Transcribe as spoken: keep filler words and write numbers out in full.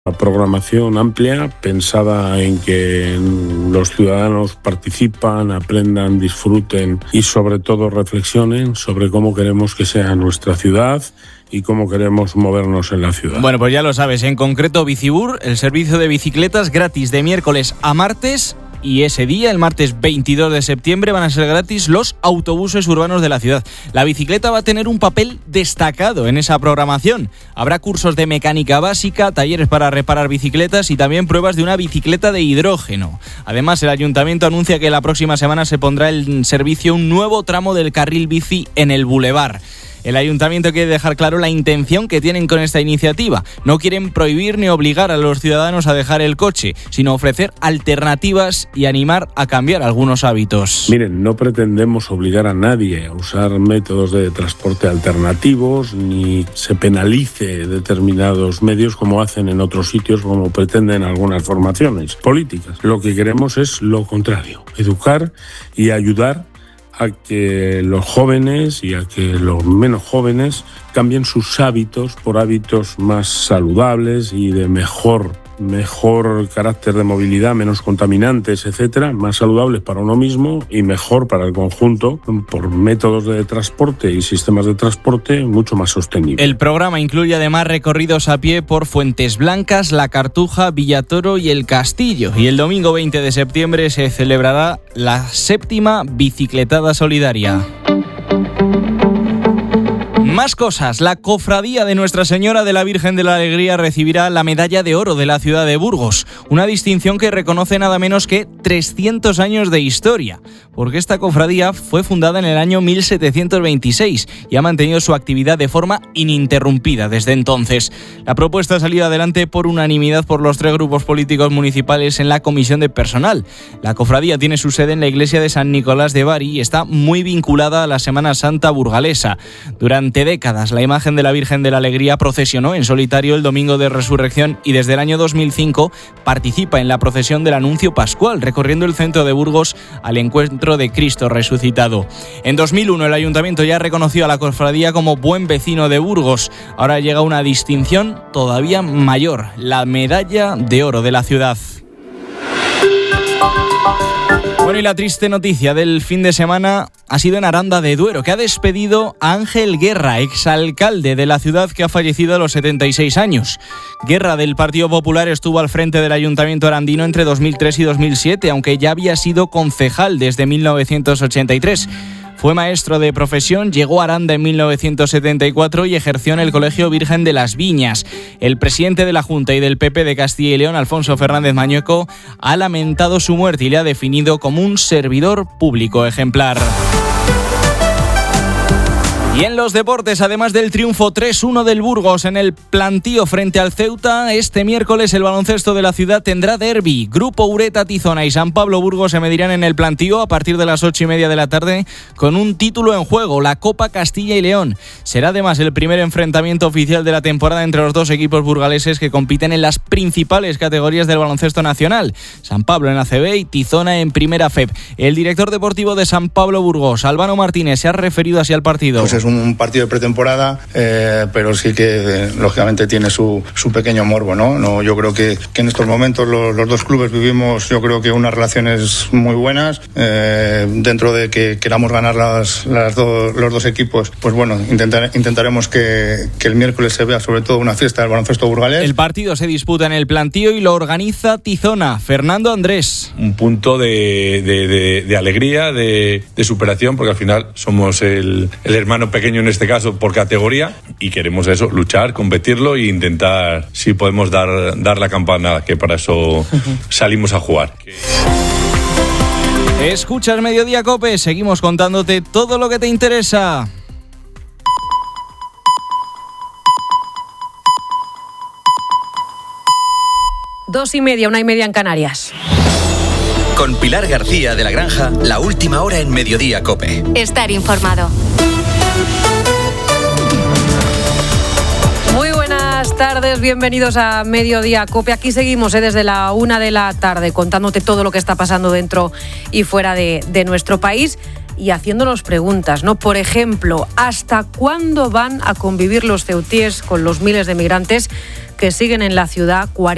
Una programación amplia pensada en que los ciudadanos participan, aprendan, disfruten y sobre todo reflexionen sobre cómo queremos que sea nuestra ciudad y cómo queremos movernos en la ciudad. Bueno, pues ya lo sabes, en concreto Bicibur, el servicio de bicicletas gratis de miércoles a martes. Y ese día, el martes veintidós de septiembre, van a ser gratis los autobuses urbanos de la ciudad. La bicicleta va a tener un papel destacado en esa programación. Habrá cursos de mecánica básica, talleres para reparar bicicletas y también pruebas de una bicicleta de hidrógeno. Además, el ayuntamiento anuncia que la próxima semana se pondrá en servicio un nuevo tramo del carril bici en el Boulevard. El ayuntamiento quiere dejar claro la intención que tienen con esta iniciativa. No quieren prohibir ni obligar a los ciudadanos a dejar el coche, sino ofrecer alternativas y animar a cambiar algunos hábitos. Miren, no pretendemos obligar a nadie a usar métodos de transporte alternativos, ni se penalice determinados medios como hacen en otros sitios, como pretenden algunas formaciones políticas. Lo que queremos es lo contrario, educar y ayudar a que los jóvenes y a que los menos jóvenes cambien sus hábitos por hábitos más saludables y de mejor, mejor carácter de movilidad, menos contaminantes, etcétera, más saludables para uno mismo y mejor para el conjunto por métodos de transporte y sistemas de transporte mucho más sostenibles. El programa incluye además recorridos a pie por Fuentes Blancas, La Cartuja, Villatoro y El Castillo. Y el domingo veinte de septiembre se celebrará la séptima bicicletada solidaria. Más cosas. La cofradía de Nuestra Señora de la Virgen de la Alegría recibirá la medalla de oro de la ciudad de Burgos, una distinción que reconoce nada menos que trescientos años de historia, porque esta cofradía fue fundada en el año mil setecientos veintiséis y ha mantenido su actividad de forma ininterrumpida desde entonces. La propuesta ha salido adelante por unanimidad por los tres grupos políticos municipales en la comisión de personal. La cofradía tiene su sede en la iglesia de San Nicolás de Bari y está muy vinculada a la Semana Santa burgalesa. Durante décadas, la imagen de la Virgen de la Alegría procesionó en solitario el Domingo de Resurrección y desde el año dos mil cinco participa en la procesión del Anuncio Pascual, recorriendo el centro de Burgos al encuentro de Cristo resucitado. En dos mil uno el ayuntamiento ya reconoció a la cofradía como buen vecino de Burgos. Ahora llega una distinción todavía mayor, la medalla de oro de la ciudad. Bueno, y la triste noticia del fin de semana ha sido en Aranda de Duero, que ha despedido a Ángel Guerra, exalcalde de la ciudad, que ha fallecido a los setenta y seis años. Guerra, del Partido Popular, estuvo al frente del Ayuntamiento arandino entre dos mil tres y dos mil siete, aunque ya había sido concejal desde mil novecientos ochenta y tres. Fue maestro de profesión, llegó a Aranda en mil novecientos setenta y cuatro y ejerció en el Colegio Virgen de las Viñas. El presidente de la Junta y del P P de Castilla y León, Alfonso Fernández Mañueco, ha lamentado su muerte y le ha definido como un servidor público ejemplar. Y en los deportes, además del triunfo tres uno del Burgos en el plantío frente al Ceuta, este miércoles el baloncesto de la ciudad tendrá derbi. Grupo Ureta Tizona y San Pablo Burgos se medirán en el plantío a partir de las ocho y media de la tarde con un título en juego, la Copa Castilla y León. Será además el primer enfrentamiento oficial de la temporada entre los dos equipos burgaleses que compiten en las principales categorías del baloncesto nacional. San Pablo en A C B y Tizona en Primera F E B. El director deportivo de San Pablo Burgos, Albano Martínez, se ha referido así al partido. Pues es un partido de pretemporada, eh, pero sí que eh, lógicamente tiene su, su pequeño morbo, ¿no? No, yo creo que, que en estos momentos los, los dos clubes vivimos, yo creo que unas relaciones muy buenas, eh, dentro de que queramos ganar las, las do, los dos equipos, pues bueno, intentar, intentaremos que, que el miércoles se vea sobre todo una fiesta del baloncesto burgalés. El partido se disputa en el plantío y lo organiza Tizona. Fernando Andrés. Un punto de, de, de, de alegría, de, de superación, porque al final somos el, el hermano pequeño en este caso por categoría y queremos eso, luchar, competirlo e intentar si podemos dar, dar la campana, que para eso salimos a jugar. Escuchas Mediodía Cope, seguimos contándote todo lo que te interesa. Dos y media, una y media en Canarias. Con Pilar García de la Granja, la última hora en Mediodía Cope. Estar informado. Muy buenas tardes, bienvenidos a Mediodía Cope. Aquí seguimos eh, desde la una de la tarde contándote todo lo que está pasando dentro y fuera de, de nuestro país y haciéndonos preguntas, ¿no? Por ejemplo, ¿hasta cuándo van a convivir los ceutíes con los miles de migrantes que siguen en la ciudad?